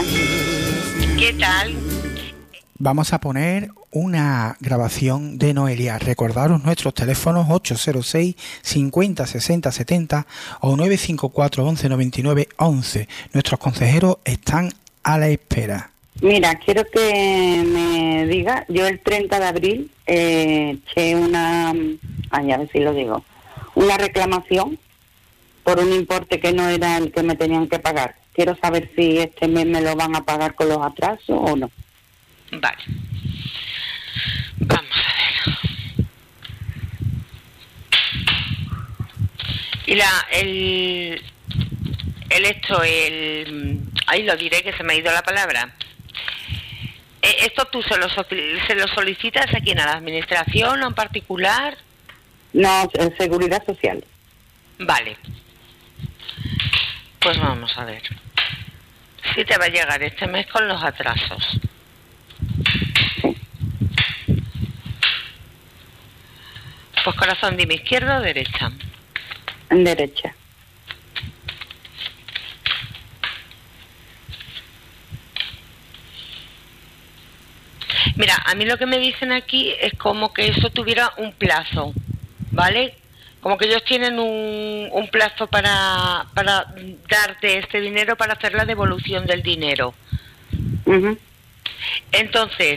Hola. ¿Qué tal? Vamos a poner una grabación de Noelia. Recordaros nuestros teléfonos 806 50 60 70 o 954 11 99 11. Nuestros consejeros están a la espera. Mira, quiero que me diga, yo el 30 de abril eché a ver si lo digo, una reclamación por un importe que no era el que me tenían que pagar. Quiero saber si este mes me lo van a pagar con los atrasos o no. Vale. Vamos a ver. Y ahí lo diré que se me ha ido la palabra. ¿Esto tú se lo solicitas a quién? ¿A la administración o en particular? No, en Seguridad Social. Vale. Pues vamos a ver. Sí te va a llegar este mes con los atrasos. Sí. Pues corazón, dime, ¿izquierda o derecha? En derecha. Mira, a mí lo que me dicen aquí es como que eso tuviera un plazo, ¿vale? Como que ellos tienen un plazo para darte este dinero para hacer la devolución del dinero. Uh-huh. Entonces,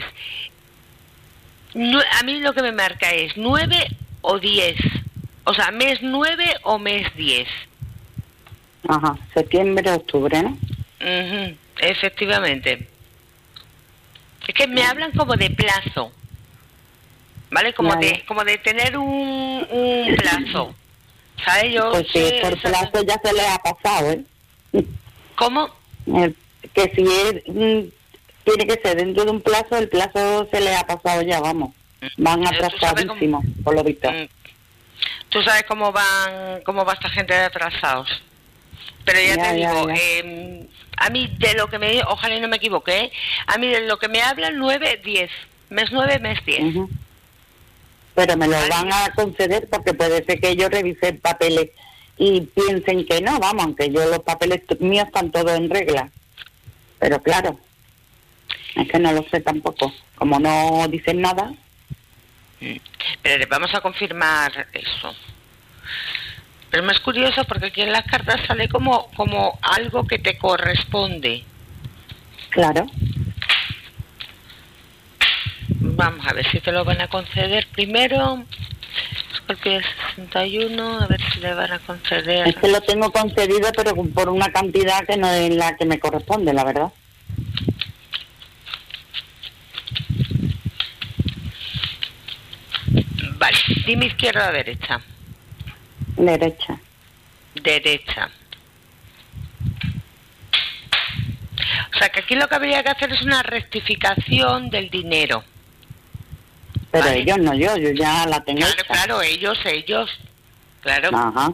a mí lo que me marca es 9 o 10. O sea, mes 9 o mes 10. Ajá, septiembre, octubre, ¿no? Uh-huh, efectivamente. Es que me hablan como de plazo, ¿vale? Como de tener un plazo, ¿sabes? Yo pues sí, por plazo ya se les ha pasado, ¿eh? ¿Cómo? Que si tiene que ser dentro de un plazo, el plazo se les ha pasado ya, vamos. Van atrasadísimos, por lo visto. Tú sabes cómo va esta gente de atrasados. Pero ya te digo, a mí de lo que ojalá y no me equivoque, ¿eh? A mí de lo que me hablan 9, 10. Mes 9, mes 10. Uh-huh. Pero me lo van a conceder porque puede ser que ellos revisen papeles y piensen que no, vamos, aunque los papeles míos están todos en regla. Pero claro, es que no lo sé tampoco. Como no dicen nada. Pero vamos a confirmar eso. Pero es más curioso porque aquí en las cartas sale como algo que te corresponde. Claro. Vamos a ver si te lo van a conceder primero. Escorpio 61, a ver si le van a conceder. Es que lo tengo concedido, pero por una cantidad que no es la que me corresponde, la verdad. Vale, dime izquierda o derecha. Derecha. Derecha. O sea, que aquí lo que habría que hacer es una rectificación del dinero. Pero ¿vale? Ellos no, yo ya la tengo. Claro, ellos. Claro. Ajá.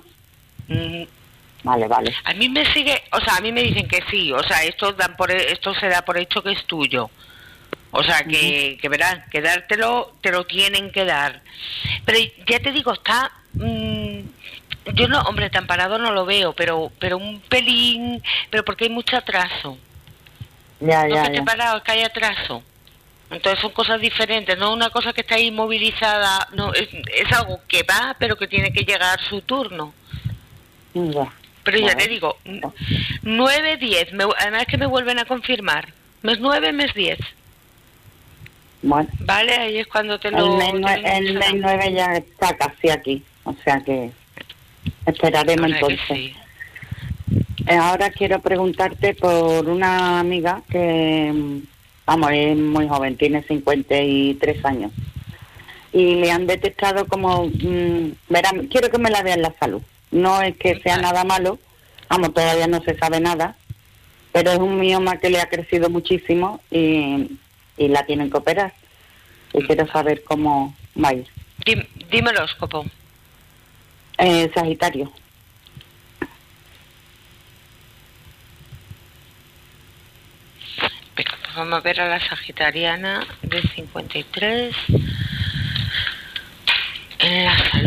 Vale. A mí me dicen que sí, o sea, esto se da por hecho que es tuyo. O sea, que verás, que dártelo, te lo tienen que dar. Pero ya te digo, está... yo no, hombre, tan parado no lo veo, pero un pelín... Pero porque hay mucho atraso. Ya. Esté parado, es que hay atraso. Entonces son cosas diferentes, no una cosa que está ahí inmovilizada, no, es algo que va, pero que tiene que llegar su turno. Ya. Pero ya te digo, 9, 10, además que me vuelven a confirmar. Mes 9, mes 10. Bueno. Vale, ahí es cuando te lo... El mes 9 ya está casi aquí, o sea que esperaremos entonces. Sí. Ahora quiero preguntarte por una amiga que, vamos, es muy joven, tiene 53 años. Y le han detectado como, verán, quiero que me la vean la salud. No es que sea nada malo, vamos, todavía no se sabe nada, pero es un mioma que le ha crecido muchísimo y la tienen que operar. Y quiero saber cómo va a ir. Dime el horóscopo. Sagitario. Venga, pues vamos a ver a la sagitariana de 53. En la